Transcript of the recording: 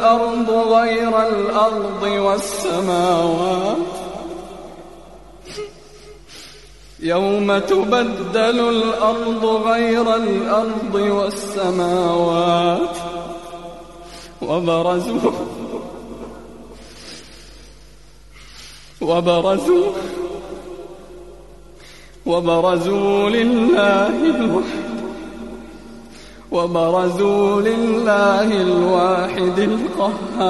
الأرض غير الأرض والسماوات يوم تبدل الأرض غير الأرض والسماوات وبرزوا لله الواحد القهار.